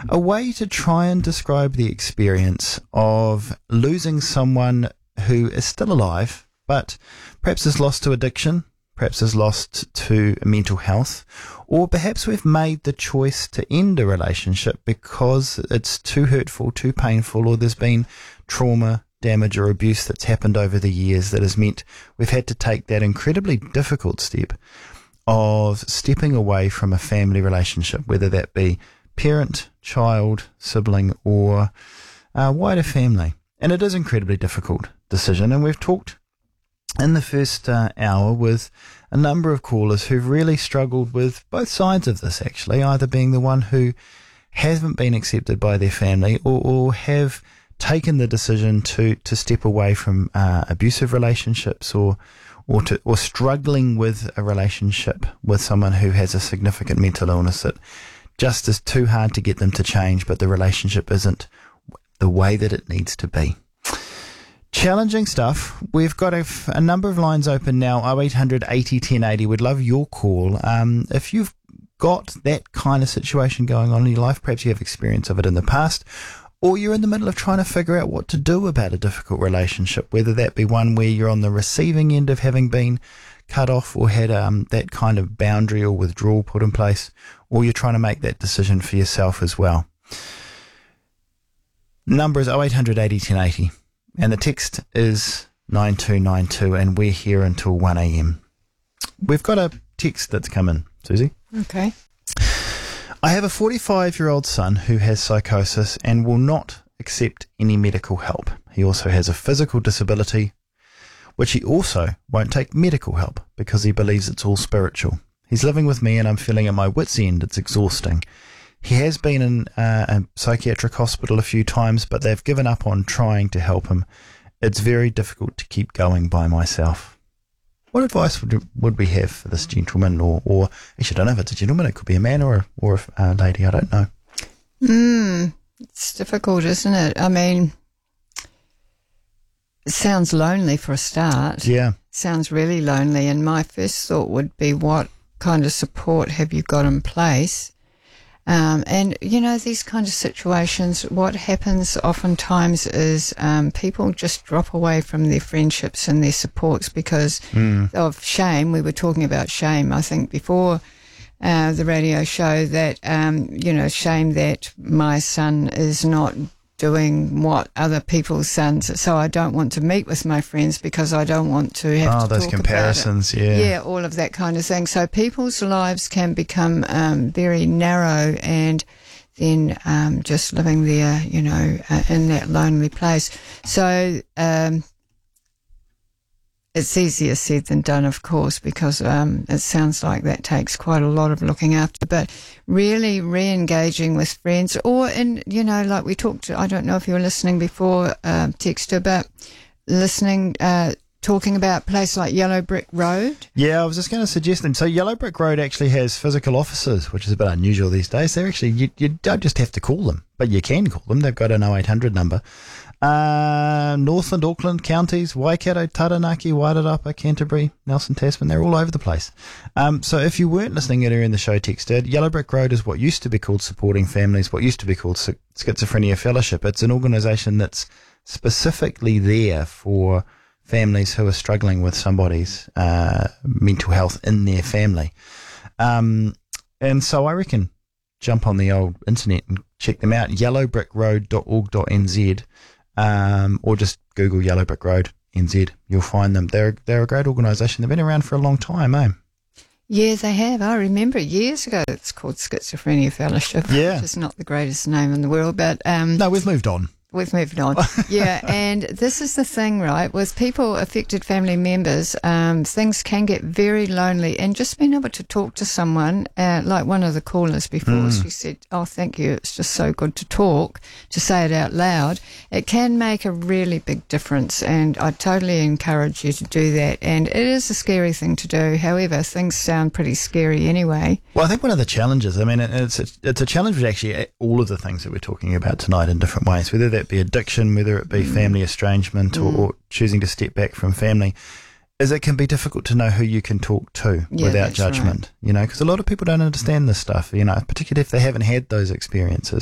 A way to try and describe the experience of losing someone who is still alive, but perhaps is lost to addiction, perhaps is lost to mental health, or perhaps we've made the choice to end a relationship because it's too hurtful, too painful, or there's been trauma, damage or abuse that's happened over the years that has meant we've had to take that incredibly difficult step of stepping away from a family relationship, whether that be parent, child, sibling, or wider family. And it is an incredibly difficult decision, and we've talked in the first hour with a number of callers who've really struggled with both sides of this, actually, either being the one who haven't been accepted by their family or have taken the decision to step away from abusive relationships or struggling with a relationship with someone who has a significant mental illness that just is too hard to get them to change, but the relationship isn't the way that it needs to be. Challenging stuff. We've got a number of lines open now, 0800 80 1080. We'd love your call. If you've got that kind of situation going on in your life, perhaps you have experience of it in the past, or you're in the middle of trying to figure out what to do about a difficult relationship, whether that be one where you're on the receiving end of having been cut off or had that kind of boundary or withdrawal put in place, or you're trying to make that decision for yourself as well. Number is 0800 80 1080, and the text is 9292, and we're here until 1 a.m. We've got a text that's come in, Susie. Okay. I have a 45-year-old son who has psychosis and will not accept any medical help. He also has a physical disability, which he also won't take medical help because he believes it's all spiritual. He's living with me and I'm feeling at my wit's end. It's exhausting. He has been in a psychiatric hospital a few times, but they've given up on trying to help him. It's very difficult to keep going by myself. What advice would we have for this gentleman, or actually, I don't know if it's a gentleman, it could be a man or a lady, I don't know. It's difficult, isn't it? I mean, it sounds lonely for a start. Yeah. Sounds really lonely, and my first thought would be, what kind of support have you got in place? And, you know, these kind of situations, what happens oftentimes is people just drop away from their friendships and their supports because of shame. We were talking about shame, I think, before the radio show, that, shame that my son is not doing what other people's sons, so I don't want to meet with my friends because I don't want to have to those talk comparisons, about it. Yeah, all of that kind of thing. So people's lives can become very narrow, and then just living there, in that lonely place. So it's easier said than done, of course, because it sounds like that takes quite a lot of looking after. But really re-engaging with friends, or like we talked, I don't know if you were listening before, Texter, but talking about a place like Yellow Brick Road. Yeah, I was just going to suggest them. So Yellow Brick Road actually has physical officers, which is a bit unusual these days. They're actually, you don't just have to call them, but you can call them. They've got an 0800 number. Northland, Auckland counties, Waikato, Taranaki, Wairarapa, Canterbury, Nelson, Tasman, they're all over the place. So if you weren't listening earlier in the show, Texted, Yellow Brick Road is what used to be called Supporting Families, what used to be called Schizophrenia Fellowship. It's an organisation that's specifically there for families who are struggling with somebody's mental health in their family. And so I reckon jump on the old internet and check them out, yellowbrickroad.org.nz. Or just Google Yellow Brick Road NZ. You'll find them. They're a great organisation. They've been around for a long time, eh? Yeah, they have. I remember years ago it's called Schizophrenia Fellowship. Yeah. Which is not the greatest name in the world, but no, we've moved on. We've moved on. Yeah, and this is the thing, right? With people, affected family members, things can get very lonely, and just being able to talk to someone, like one of the callers before, she said, "Oh, thank you. It's just so good to talk, to say it out loud." It can make a really big difference, and I totally encourage you to do that. And it is a scary thing to do. However, things sound pretty scary anyway. Well, I think one of the challenges, I mean, it's a challenge with actually all of the things that we're talking about tonight in different ways, whether that be addiction, whether it be family estrangement or choosing to step back from family, is it can be difficult to know who you can talk to without judgment, because a lot of people don't understand this stuff, particularly if they haven't had those experiences.